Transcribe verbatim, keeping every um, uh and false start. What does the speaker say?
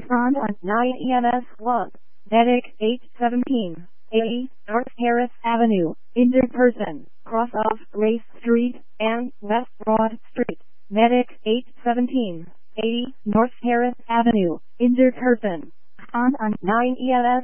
Front on nine E M S one. Medic eight seventeen. eighty North Harris Avenue. Injured person. Cross of Race Street and West Broad Street. Medic eight seventeen. eighty North Harris Avenue. Injured person. On on nine E M S